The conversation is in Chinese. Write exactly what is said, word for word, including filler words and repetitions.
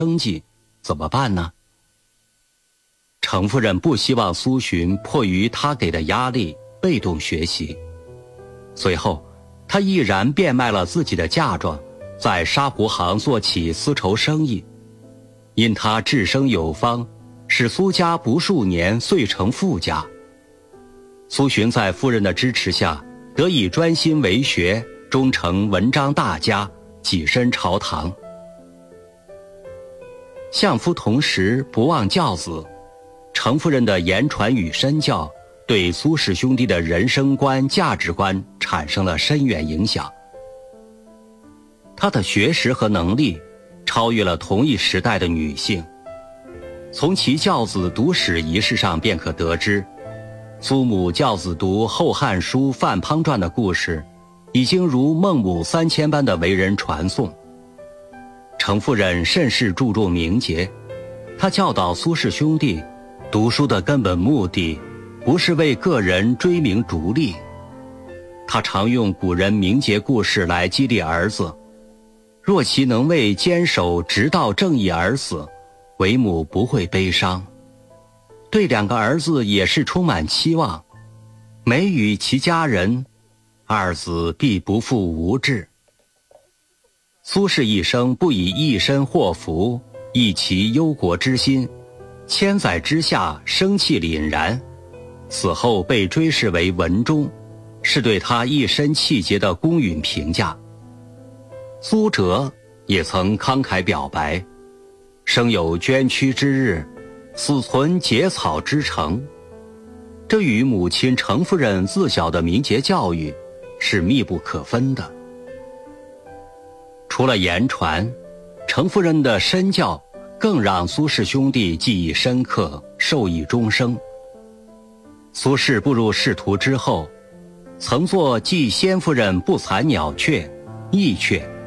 生计，怎么办呢？程夫人不希望苏洵迫于他给的压力被动学习，随后她毅然变卖了自己的嫁妆，在沙湖行做起丝绸生意。因她治生有方，使苏家不数年遂成富家。苏洵在夫人的支持下，得以专心为学，终成文章大家，跻身朝堂。相夫同时，不忘教子。程夫人的言传与身教，对苏氏兄弟的人生观、价值观产生了深远影响。她的学识和能力超越了同一时代的女性。从其教子读史仪式上便可得知，苏母教子读《后汉书·范滂传》的故事，已经如孟母三迁般的为人传颂。程夫人甚是注重名节，她教导苏氏兄弟，读书的根本目的不是为个人追名逐利。她常用古人名节故事来激励儿子，若其能为坚守直道正义而死，为母不会悲伤。对两个儿子也是充满期望，每与其家人，二子必不负无志。苏轼一生不以一身祸福，以其忧国之心，千载之下生气凛然，死后被追谥为文忠，是对他一身气节的公允评价。苏辙也曾慷慨表白，生有捐躯之日，死存结草之城。这与母亲程夫人自小的名节教育是密不可分的。除了言传，程夫人的身教更让苏氏兄弟记忆深刻，受益终生。苏轼步入仕途之后，曾作记先夫人不残鸟雀、翼雀、